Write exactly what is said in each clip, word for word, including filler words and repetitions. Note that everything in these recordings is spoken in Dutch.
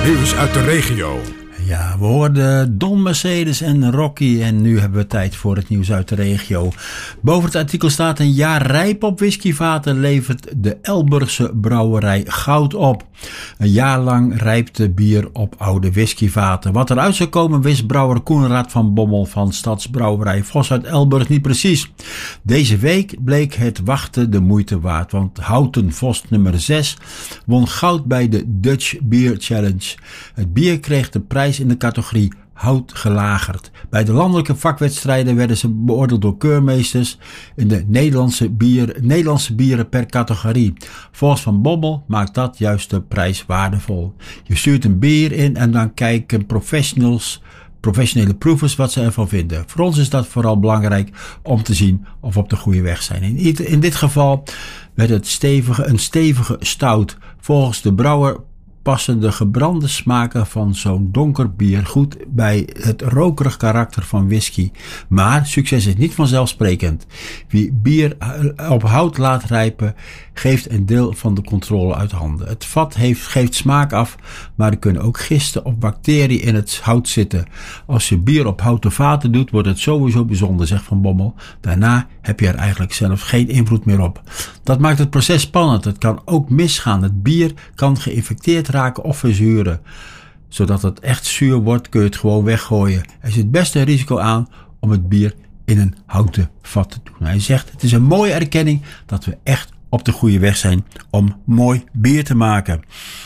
Nieuws uit de regio. Ja, we hoorden Don Mercedes en Rocky en nu hebben we tijd voor het nieuws uit de regio. Boven het artikel staat: een jaar rijp op whiskyvaten levert de Elburgse brouwerij goud op. Een jaar lang rijpte bier op oude whiskyvaten. Wat eruit zou komen wist brouwer Koenraad van Bommel van Stadsbrouwerij Vos uit Elburg niet precies. Deze week bleek het wachten de moeite waard, want Houten Vos nummer zes won goud bij de Dutch Beer Challenge. Het bier kreeg de prijs in de categorie hout gelagerd. Bij de landelijke vakwedstrijden werden ze beoordeeld door keurmeesters in de Nederlandse, bier, Nederlandse bieren per categorie. Volgens Van Bommel maakt dat juist de prijs waardevol. Je stuurt een bier in en dan kijken professionals, professionele proevers wat ze ervan vinden. Voor ons is dat vooral belangrijk om te zien of we op de goede weg zijn. In, in dit geval werd het stevige, een stevige stout. Volgens de brouwer passen de gebrande smaken van zo'n donker bier goed bij het rokerig karakter van whisky. Maar succes is niet vanzelfsprekend. Wie bier op hout laat rijpen, geeft een deel van de controle uit handen. Het vat heeft, geeft smaak af, maar er kunnen ook gisten of bacteriën in het hout zitten. Als je bier op houten vaten doet, wordt het sowieso bijzonder, zegt Van Bommel. Daarna heb je er eigenlijk zelf geen invloed meer op. Dat maakt het proces spannend. Het kan ook misgaan. Het bier kan geïnfecteerd raken of verzuren. Zodat het echt zuur wordt, kun je het gewoon weggooien. Er zit best een risico aan om het bier in een houten vat te doen. Hij zegt: het is een mooie erkenning dat we echt op de goede weg zijn om mooi bier te maken.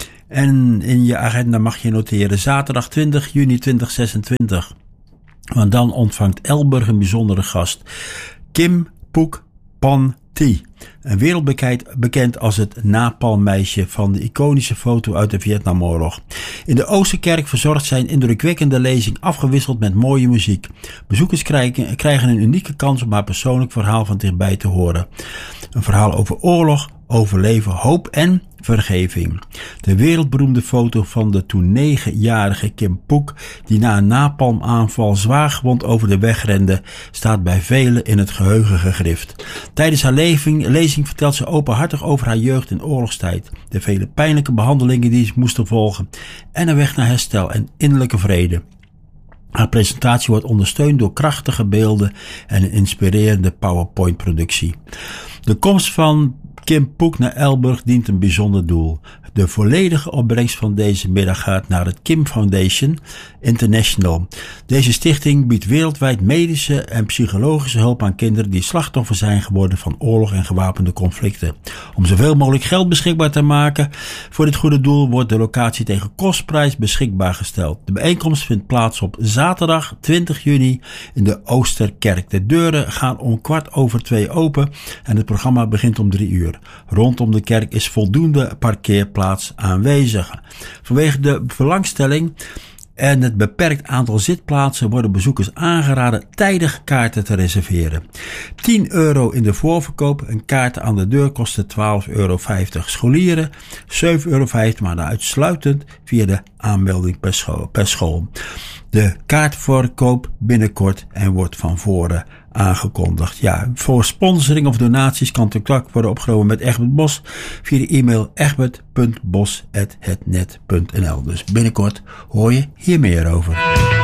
En in je agenda mag je noteren zaterdag twintig juni tweeduizend zesentwintig. Want dan ontvangt Elburg een bijzondere gast. Kim Phuc Pan Thi. Een wereldbekend als het napalmmeisje van de iconische foto uit de Vietnamoorlog. In de Oosterkerk verzorgt zij een indrukwekkende lezing afgewisseld met mooie muziek. Bezoekers krijgen, krijgen een unieke kans om haar persoonlijk verhaal van dichtbij te horen. Een verhaal over oorlog, overleven, hoop en vergeving. De wereldberoemde foto van de toen negenjarige Kim Phuc, die na een napalmaanval zwaar gewond over de weg rende, staat bij velen in het geheugen gegrift. Tijdens haar lezing, lezing vertelt ze openhartig over haar jeugd in oorlogstijd, de vele pijnlijke behandelingen die ze moesten volgen en een weg naar herstel en innerlijke vrede. Haar presentatie wordt ondersteund door krachtige beelden en een inspirerende PowerPoint-productie. De komst van Kim Phuc naar Elburg dient een bijzonder doel. De volledige opbrengst van deze middag gaat naar het Kim Foundation International. Deze stichting biedt wereldwijd medische en psychologische hulp aan kinderen die slachtoffer zijn geworden van oorlog en gewapende conflicten. Om zoveel mogelijk geld beschikbaar te maken voor dit goede doel wordt de locatie tegen kostprijs beschikbaar gesteld. De bijeenkomst vindt plaats op zaterdag twintig juni in de Oosterkerk. De deuren gaan om kwart over twee open en het programma begint om drie uur. Rondom de kerk is voldoende parkeerplaats aanwezig. Vanwege de belangstelling en het beperkt aantal zitplaatsen worden bezoekers aangeraden tijdig kaarten te reserveren. tien euro in de voorverkoop, een kaart aan de deur kostte twaalf euro vijftig. Scholieren zeven euro vijftig, maar dan uitsluitend via de aanmelding per school. Per school. De kaartverkoop binnenkort en wordt van voren aangekondigd. Ja, voor sponsoring of donaties kan contact worden opgenomen met Egbert Bos via de e-mail egbert punt bos apenstaartje hetnet punt n l. Dus binnenkort hoor je hier meer over.